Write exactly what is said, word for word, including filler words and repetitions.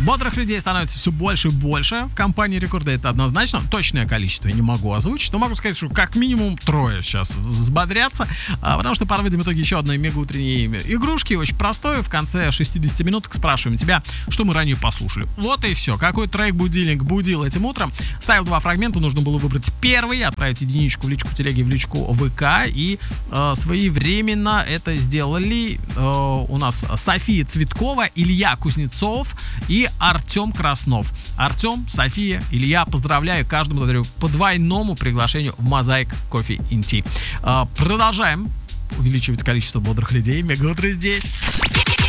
Бодрых людей становится все больше и больше в компании Рекорда, это однозначно. Точное количество я не могу озвучить, но могу сказать, что как минимум трое сейчас взбодрятся, потому что подводим итоги еще одной мега-утренней игрушки, очень простой. В конце шестидесяти минуток спрашиваем тебя, что мы ранее послушали. Вот и все. Какой трек-будильник будил этим утром? Ставил два фрагмента, нужно было выбрать первый, отправить единичку в личку телеги, в личку ВК, и э, своевременно это сделали э, у нас София Цветкова, Илья Кузнецов и Артем Краснов. Артем, София, Илья, поздравляю, каждому дарю по двойному приглашению в Mosaic Coffee and Tea. Э, продолжаем увеличивать количество бодрых людей. Мега утро здесь.